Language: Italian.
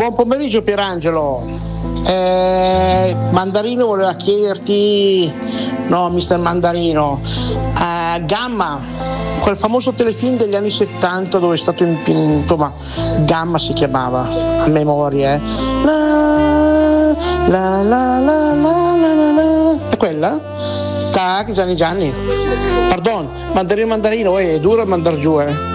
Buon pomeriggio Pierangelo. Mandarino voleva chiederti, no, mister Mandarino, Gamma, quel famoso telefilm degli anni 70 dove è stato insomma, Gamma si chiamava, a memoria, è quella? Tac, Gianni, pardon, Mandarino, è duro a mandar giù,